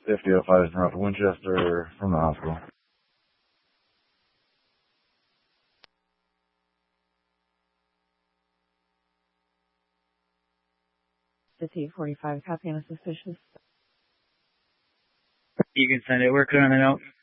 5005 is from Winchester from the hospital. 5045, copy on a suspicious. You can send it. We're clearing it out.